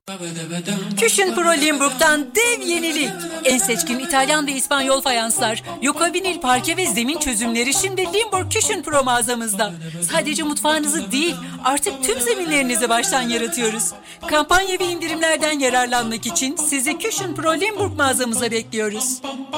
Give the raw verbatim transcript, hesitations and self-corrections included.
Küchen Pro Limburg'dan dev yenilik. En seçkin İtalyan ve İspanyol fayanslar, Yoko vinil parke ve zemin çözümleri şimdi Limburg Küchen Pro mağazamızda. Sadece mutfağınızı değil, artık tüm zeminlerinizi baştan yaratıyoruz. Kampanya ve indirimlerden yararlanmak için sizi Küchen Pro Limburg mağazamıza bekliyoruz.